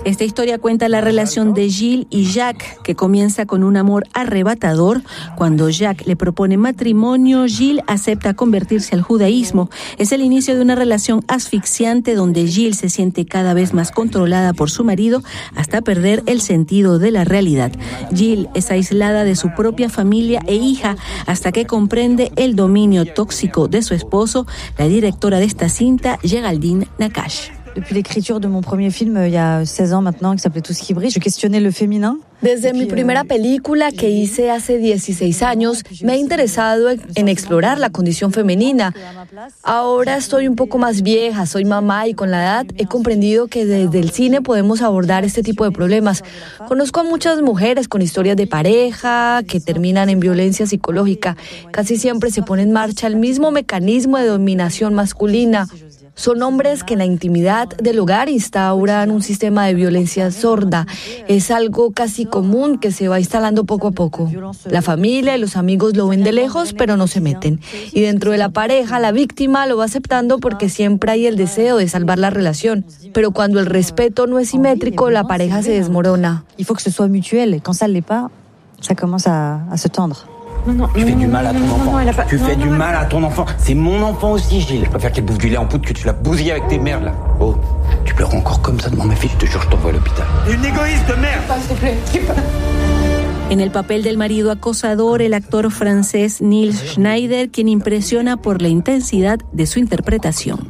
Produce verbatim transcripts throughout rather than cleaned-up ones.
Esta historia cuenta la relación de Gilles y Jacques, que comienza con un amor arrebatador. Cuando Jacques le propone matrimonio, Gilles acepta convertirse al judaísmo. Es el inicio de una relación asfixiante donde Gilles se siente cada vez más controlada por su marido hasta perder el sentido de la realidad. Gilles es aislada de su propia familia e hija hasta que comprende el dominio tóxico de su esposo. La directora de esta cinta, Géraldine Nakache. Depuis l'écriture de mon premier film, il y a seize ans maintenant, qui s'appelait Tout ce qui brille, je questionnais le féminin. Desde mi primera película que hice hace dieciséis años, me he interesado en explorar la condición femenina. Ahora estoy un poco más vieja, soy mamá y con la edad he comprendido que desde el cine podemos abordar este tipo de problemas. Conozco a muchas mujeres con historias de pareja que terminan en violencia psicológica. Casi siempre se pone en marcha el mismo mecanismo de dominación masculina. Son hombres que en la intimidad del hogar instauran un sistema de violencia sorda. Es algo casi común que se va instalando poco a poco. La familia y los amigos lo ven de lejos, pero no se meten. Y dentro de la pareja, la víctima lo va aceptando porque siempre hay el deseo de salvar la relación. Pero cuando el respeto no es simétrico, la pareja se desmorona. Il faut que ce soit mutuel. Quand ça ne l'est pas, ça commence à, à se tendre. Non, non, tu fais non, du non, mal à ton non, enfant. Non, non, pas... Tu non, fais non, du non, mal à ton enfant. C'est mon enfant aussi, Gilles. Je préfère qu'elle bouffe du lait en poudre que tu l'as bousillé avec tes merdes, là. Oh, tu pleures encore comme ça devant ma fille, je te jure, je t'envoie à l'hôpital. Une égoïste de merde. S'il te plaît, s'il te plaît. En el papel del marido acosador, el actor francés Nils Schneider, quien impresiona por la intensidad de su interpretación.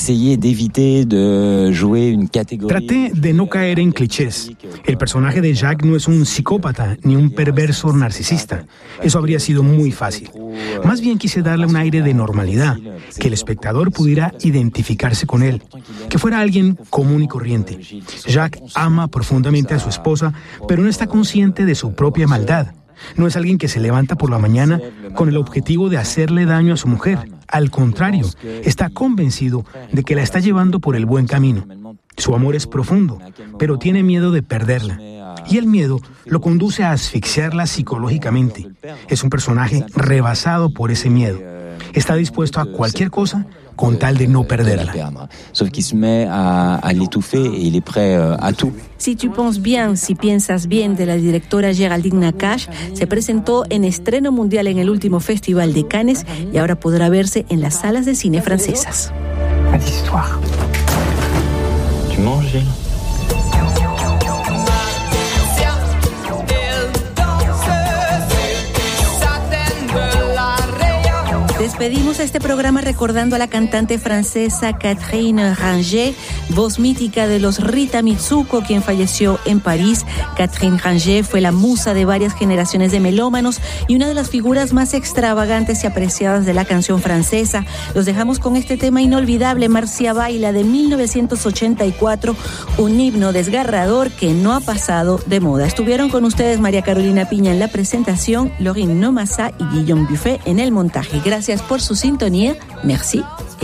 Traté de no caer en clichés. El personaje de Jacques no es un psicópata ni un perverso narcisista. Eso habría sido muy fácil. Más bien quise darle un aire de normalidad, que el espectador pudiera identificarse con él, que fuera alguien común y corriente. Jacques ama profundamente a su esposa, pero no está consciente de su propia maldad. No es alguien que se levanta por la mañana con el objetivo de hacerle daño a su mujer. Al contrario, está convencido de que la está llevando por el buen camino. Su amor es profundo, pero tiene miedo de perderla. Y el miedo lo conduce a asfixiarla psicológicamente. Es un personaje rebasado por ese miedo. Está dispuesto a cualquier cosa con tal de no perderla. Si tu penses bien, si piensas bien, de la directora Géraldine Nakache, se presentó en estreno mundial en el último Festival de Cannes y ahora podrá verse en las salas de cine francesas. Histoire. Tu manges, Gilles? Despedimos este programa recordando a la cantante francesa Catherine Ranger, voz mítica de los Rita Mitsuko, quien falleció en París. Catherine Ranger fue la musa de varias generaciones de melómanos y una de las figuras más extravagantes y apreciadas de la canción francesa. Los dejamos con este tema inolvidable, Marcia Baila, de mil novecientos ochenta y cuatro, un himno desgarrador que no ha pasado de moda. Estuvieron con ustedes María Carolina Piña en la presentación, Laurine Nomassa y Guillaume Buffet en el montaje. Gracias por su sintonía. Merci.